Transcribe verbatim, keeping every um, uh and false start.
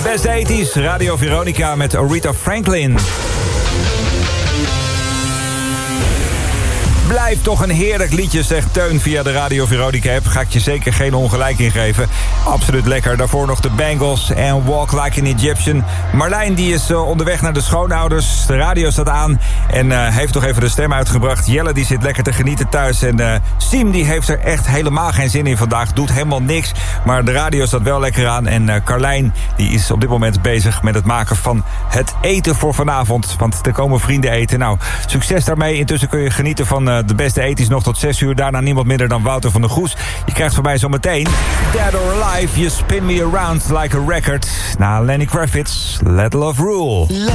beste eighties, Radio Veronica met Aretha Franklin. Blijft toch een heerlijk liedje, zegt Teun via de Radio Veronica app. Ga ik je zeker geen ongelijk in geven. Absoluut lekker. Daarvoor nog de Bangles en Walk Like an Egyptian. Marlijn die is uh, onderweg naar de schoonouders. De radio staat aan en uh, heeft toch even de stem uitgebracht. Jelle die zit lekker te genieten thuis. En uh, Siem die heeft er echt helemaal geen zin in vandaag. Doet helemaal niks. Maar de radio staat wel lekker aan. En uh, Carlijn die is op dit moment bezig met het maken van het eten voor vanavond. Want er komen vrienden eten. Nou, succes daarmee. Intussen kun je genieten van... Uh, de beste ethisch nog tot zes uur. Daarna niemand minder dan Wouter van der Goes. Je krijgt van mij zo meteen Dead or Alive, You Spin Me Around Like a Record. Na Lenny Kravitz, Let Love Rule.